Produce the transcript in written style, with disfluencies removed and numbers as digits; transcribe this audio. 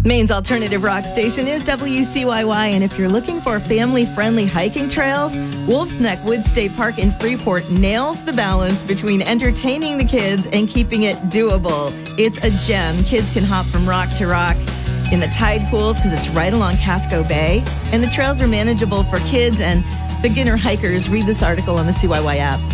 Maine's alternative rock station is WCYY, and if you're looking for family-friendly hiking trails, Wolf's Neck Woods State Park in Freeport nails the balance between entertaining the kids and keeping it doable. It's a gem. Kids can hop from rock to rock in the tide pools because it's right along Casco Bay, and the trails are manageable for kids and beginner hikers. Read this article on the CYY app.